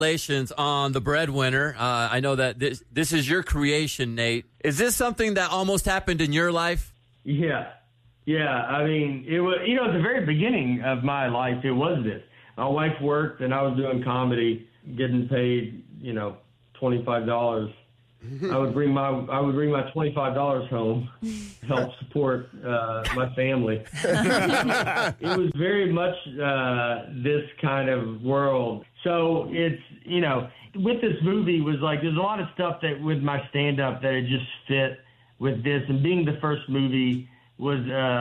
Congratulations on The Breadwinner. I know that this is your creation, Nate. Is this something that almost happened in your life? Yeah. I mean, it was, at the very beginning of my life, it was this. My wife worked and I was doing comedy, getting paid, $25. I would bring my $25 home, help support my family. It was very much this kind of world. So it's, with this movie was like, there's a lot of stuff that with my stand-up that it just fit with this. And being the first movie was,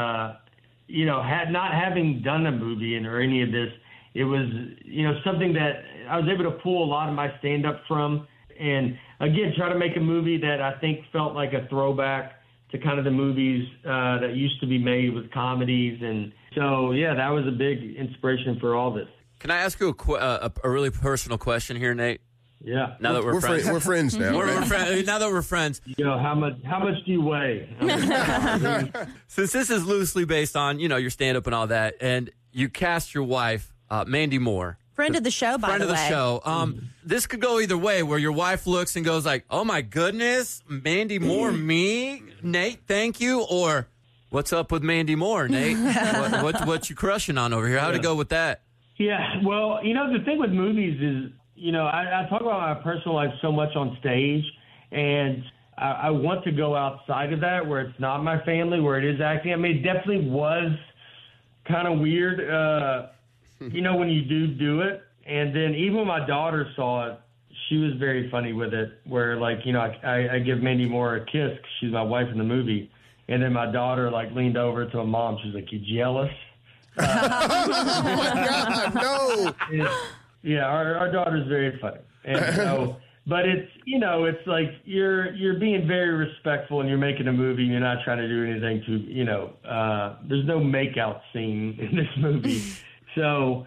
not having done a movie or any of this, it was, something that I was able to pull a lot of my stand-up from. And again, try to make a movie that I think felt like a throwback to kind of the movies that used to be made with comedies. And so, yeah, that was a big inspiration for all this. Can I ask you a really personal question here, Nate? Yeah. Now that we're friends. We're friends now. Now that we're friends. How much do you weigh? Since this is loosely based on, your stand-up and all that, and you cast your wife, Mandy Moore. Friend of the show, by the way. Friend of the show. This could go either way, where your wife looks and goes like, oh, my goodness, Mandy Moore, me? Nate, thank you. Or, what's up with Mandy Moore, Nate? what you crushing on over here? How'd it go with that? Yeah, well, the thing with movies is, I talk about my personal life so much on stage, and I want to go outside of that where it's not my family, where it is acting. I mean, it definitely was kind of weird, when you do it. And then even when my daughter saw it, she was very funny with it, where, I give Mandy Moore a kiss because she's my wife in the movie. And then my daughter, leaned over to her mom. She was like, you jealous? Oh, my God, no. Yeah, our daughter's very funny. And so, but it's, it's like you're being very respectful and you're making a movie and you're not trying to do anything to, there's no makeout scene in this movie. So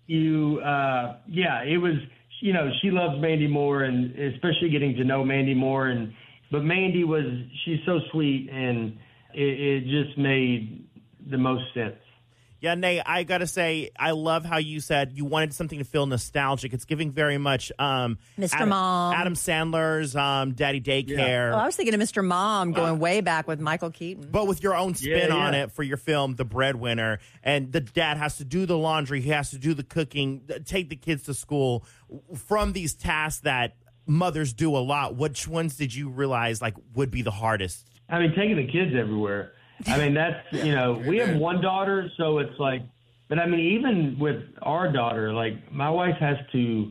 it was, she loves Mandy Moore and especially getting to know Mandy Moore. But Mandy she's so sweet and it just made the most sense. Yeah, Nate, I got to say, I love how you said you wanted something to feel nostalgic. It's giving very much Mr. Mom. Adam Sandler's Daddy Daycare. Yeah. Oh, I was thinking of Mr. Mom going way back with Michael Keaton. But with your own spin on it for your film, The Breadwinner. And the dad has to do the laundry. He has to do the cooking, take the kids to school. From these tasks that mothers do a lot, which ones did you realize would be the hardest? I mean, taking the kids everywhere. I mean, that's, we have one daughter, so it's but I mean, even with our daughter, my wife has to,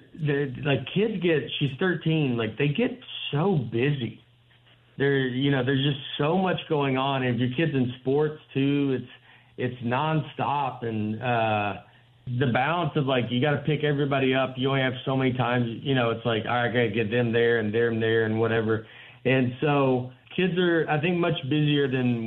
kids she's 13, they get so busy. There's just so much going on. And if your kid's in sports too, it's nonstop. And the balance of you got to pick everybody up. You only have so many times, it's all right, I got to get them there and them there and whatever. And so, kids are, I think, much busier than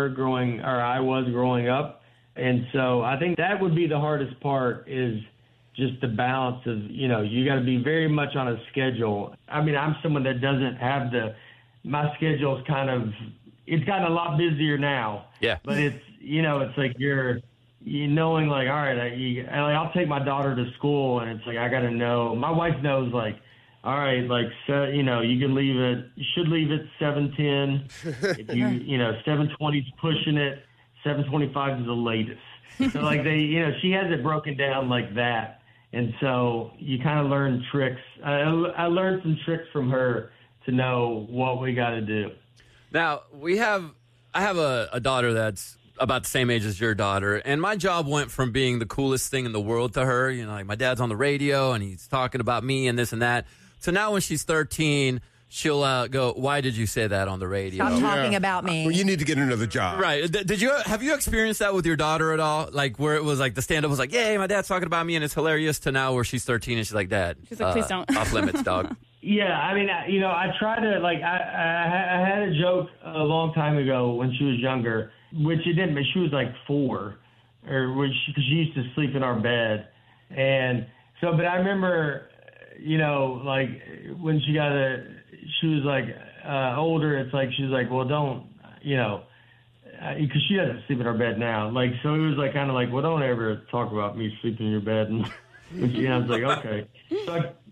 I was growing up. And so I think that would be the hardest part is just the balance of, you got to be very much on a schedule. I mean, I'm someone that doesn't have my schedule's it's gotten a lot busier now. Yeah. But it's, it's you're knowing all right, I'll take my daughter to school and it's I got to know. My wife knows all right, you can leave it. You should leave it 7:10. If you, 7:20 is pushing it. 7:25 is the latest. So she has it broken down like that, and so you kind of learn tricks. I learned some tricks from her to know what we got to do. Now I have a daughter that's about the same age as your daughter, and my job went from being the coolest thing in the world to her. My dad's on the radio and he's talking about me and this and that. So now when she's 13, she'll go, why did you say that on the radio? Stop talking about me. Well, you need to get another job. Right. Have you experienced that with your daughter at all? Where it was the stand-up was yay, my dad's talking about me and it's hilarious, to now where she's 13 and she's like, Dad. She's like, please don't. Off limits, dog. Yeah, I mean, I try to, I had a joke a long time ago when she was younger, which it didn't, but she was 4, because she used to sleep in our bed. And so, but I remember, when she was older, it's she's well, don't, because she doesn't sleep in our bed now. So it was well, don't ever talk about me sleeping in your bed. And And I was like, okay. So